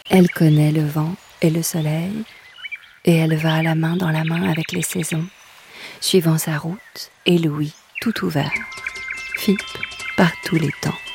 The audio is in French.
Elle connaît le vent et le soleil, et elle va la main dans la main avec les saisons, suivant sa route et l'ouïe tout ouvert, Fippe par tous les temps.